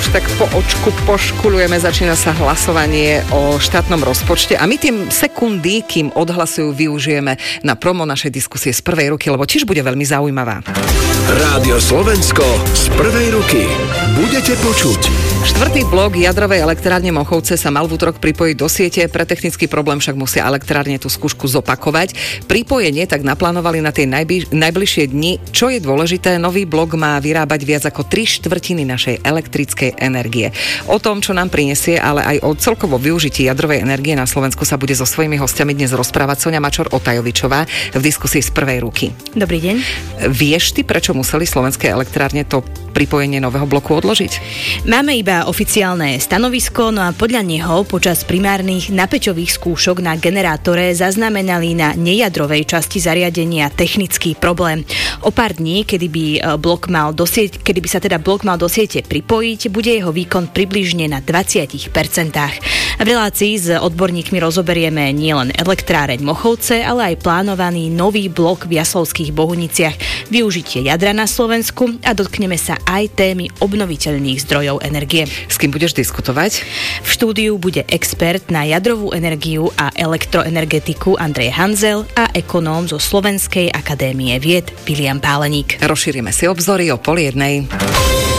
tak po očku poškulujeme, začína sa hlasovanie o štátnom rozpočte a my tým sekundy, kým odhlasujú, využijeme na promo našej diskusie z prvej ruky, lebo tiež bude veľmi zaujímavá. Rádio Slovensko z prvej ruky. Budete počuť. 4. blok jadrovej elektrárne Mochovce sa mal v útorok pripojiť do siete, pre technický problém však musia elektrárne tú skúšku zopakovať. Pripojenie tak naplánovali na tie najbližšie dni. Čo je dôležité, nový blok má vyrábať viac ako 3/4 našej elektrickej energie. O tom, čo nám prinesie, ale aj o celkovo využití jadrovej energie na Slovensku sa bude so svojimi hostiami dnes rozprávať Soňa Mačor-Otajovičová v diskusii z prvej ruky. Dobrý deň. Vieš ty, prečo museli slovenské elektrárne to pripojenie nového bloku odložiť? Máme iba oficiálne stanovisko, no a podľa neho počas primárnych napäťových skúšok na generátore zaznamenali na nejadrovej časti zariadenia technický problém. O pár dní, kedy by sa teda blok mal do siete pripojiť, bude jeho výkon približne na 20%. V relácii s odborníkmi rozoberieme nielen elektráreň Mochovce, ale aj plánovaný nový blok v Jaslovských Bohuniciach, využitie jadra na Slovensku a dotkneme sa aj témy obnoviteľných zdrojov energie. S kým budeš diskutovať? V štúdiu bude expert na jadrovú energiu a elektroenergetiku Andrej Hanzel a ekonóm zo Slovenskej akadémie vied Viliam Páleník. Rozšírime si obzory o 12:30.